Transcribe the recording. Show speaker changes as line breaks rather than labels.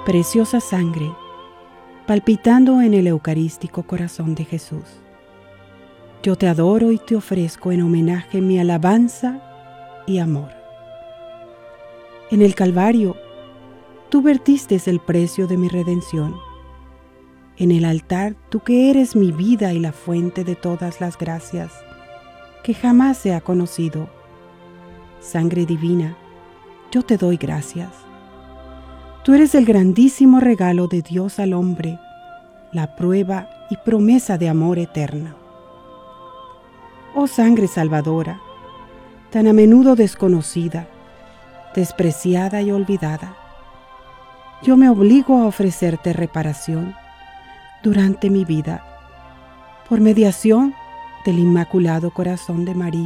Preciosa sangre, palpitando en el eucarístico corazón de Jesús, yo te adoro y te ofrezco en homenaje mi alabanza y amor. En el Calvario, tú vertiste el precio de mi redención. En el altar, tú que eres mi vida y la fuente de todas las gracias que jamás se ha conocido. Sangre divina, yo te doy gracias. Tú eres el grandísimo regalo de Dios al hombre, la prueba y promesa de amor eterno. Oh sangre salvadora, tan a menudo desconocida, despreciada y olvidada, yo me obligo a ofrecerte reparación durante mi vida, por mediación del Inmaculado Corazón de María.